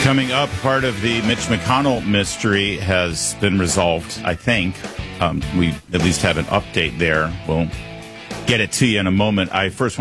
Coming up, part of the Mitch McConnell mystery has been resolved, I think. We at least have an update there. We'll get it to you in a moment. I first